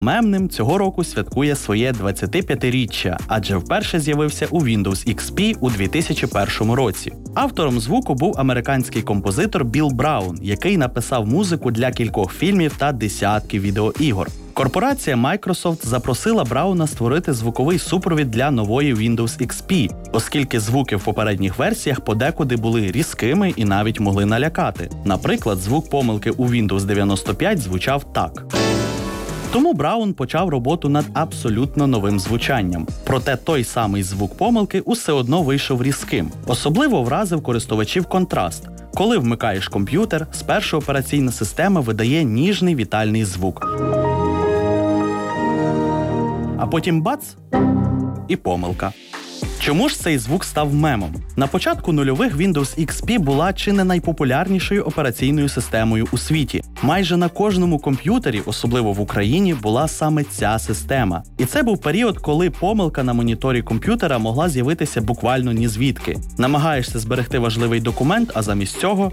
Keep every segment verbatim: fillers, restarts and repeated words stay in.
Мемним цього року святкує своє двадцятип'ятиріччя, адже вперше з'явився у Windows ікс пі у дві тисячі першому році. Автором звуку був американський композитор Біл Браун, який написав музику для кількох фільмів та десятків відеоігор. Корпорація Microsoft запросила Брауна створити звуковий супровід для нової Windows ікс пі, оскільки звуки в попередніх версіях подекуди були різкими і навіть могли налякати. Наприклад, звук помилки у Windows дев'яносто п'ять звучав так. Тому Браун почав роботу над абсолютно новим звучанням. Проте той самий звук помилки усе одно вийшов різким. Особливо вразив користувачів контраст. Коли вмикаєш комп'ютер, спершу операційна система видає ніжний вітальний звук. А потім бац! І помилка. Чому ж цей звук став мемом? На початку нульових Windows ікс пі була чи не найпопулярнішою операційною системою у світі. Майже на кожному комп'ютері, особливо в Україні, була саме ця система. І це був період, коли помилка на моніторі комп'ютера могла з'явитися буквально нізвідки. Намагаєшся зберегти важливий документ, а замість цього...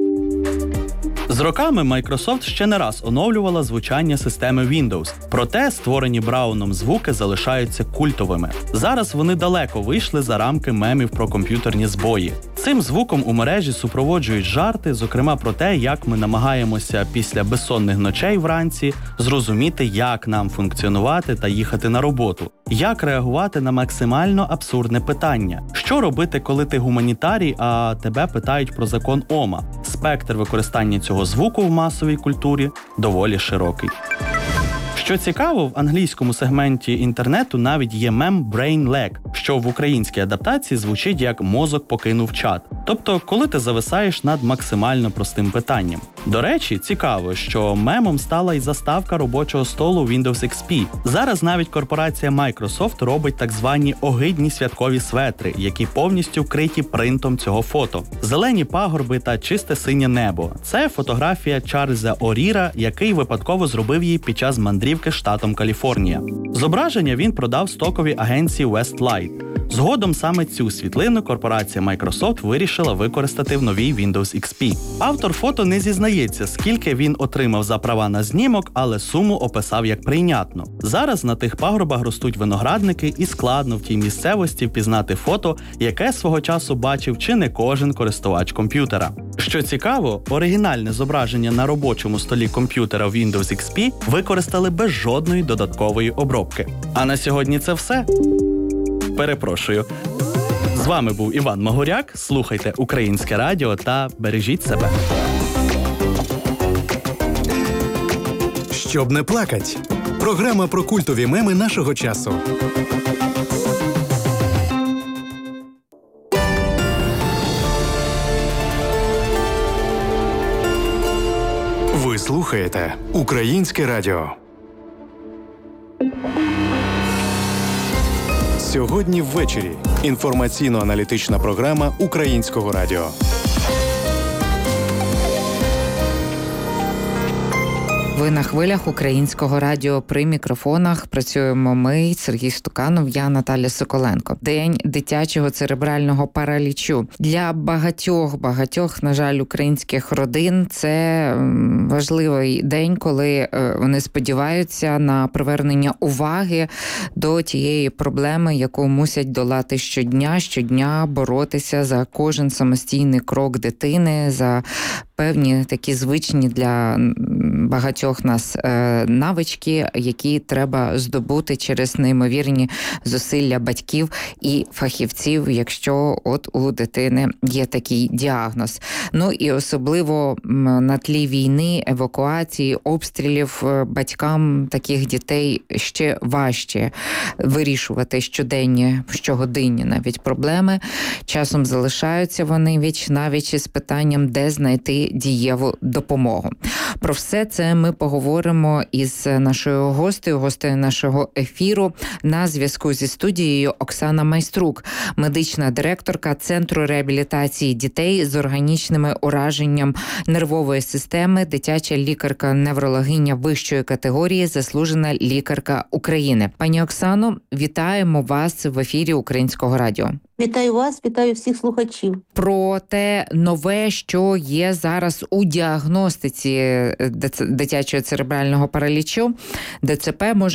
З роками Microsoft ще не раз оновлювала звучання системи Windows, проте створені Брауном звуки залишаються культовими. Зараз вони далеко вийшли за рамки мемів про комп'ютерні збої. Цим звуком у мережі супроводжують жарти, зокрема про те, як ми намагаємося після безсонних ночей вранці зрозуміти, як нам функціонувати та їхати на роботу, як реагувати на максимально абсурдне питання, що робити, коли ти гуманітарій, а тебе питають про закон Ома. Спектр використання цього звуку в масовій культурі доволі широкий. Що цікаво, в англійському сегменті інтернету навіть є мем «brain lag», що в українській адаптації звучить як «мозок покинув чат». Тобто, коли ти зависаєш над максимально простим питанням. До речі, цікаво, що мемом стала й заставка робочого столу Windows ікс пі. Зараз навіть корпорація Microsoft робить так звані огидні святкові светри, які повністю вкриті принтом цього фото. Зелені пагорби та чисте синє небо. Це фотографія Чарльза Оріра, який випадково зробив її під час мандрівки штатом Каліфорнія. Зображення він продав стоковій агенції Westlight. Згодом саме цю світлину корпорація Microsoft вирішила використати в новій Windows ікс пі. Автор фото не зізнається, скільки він отримав за права на знімок, але суму описав як прийнятно. Зараз на тих пагорбах ростуть виноградники і складно в тій місцевості впізнати фото, яке свого часу бачив чи не кожен користувач комп'ютера. Що цікаво, оригінальне зображення на робочому столі комп'ютера в Windows ікс пі використали без жодної додаткової обробки. А на сьогодні це все. Перепрошую. З вами був Іван Магоряк, слухайте Українське радіо та бережіть себе. Щоб не плакать. Програма про культові меми нашого часу. Ви слухаєте Українське радіо. Сьогодні ввечері. Інформаційно-аналітична програма Українського радіо. Ви на хвилях Українського радіо. При мікрофонах працюємо ми, Сергій Стуканов, я Наталя Соколенко. День дитячого церебрального паралічу. Для багатьох-багатьох, на жаль, українських родин це важливий день, коли вони сподіваються на привернення уваги до тієї проблеми, яку мусять долати щодня, щодня боротися за кожен самостійний крок дитини, за певні такі звичні для багатьох нас е, навички, які треба здобути через неймовірні зусилля батьків і фахівців, якщо от у дитини є такий діагноз. Ну і особливо на тлі війни, евакуації, обстрілів батькам таких дітей ще важче вирішувати щоденні, щогодинні навіть проблеми. Часом залишаються вони віч навіч із питанням, де знайти дієву допомогу. Про все це ми поговоримо із нашою гостею, гостею нашого ефіру. На зв'язку зі студією Оксана Майструк, медична директорка Центру реабілітації дітей з органічними ураженням нервової системи, дитяча лікарка-неврологиня вищої категорії, заслужена лікарка України. Пані Оксано, вітаємо вас в ефірі Українського радіо. Вітаю вас, вітаю всіх слухачів. Про те нове, що є зараз у діагностиці дитячого церебрального паралічу, ДЦП, може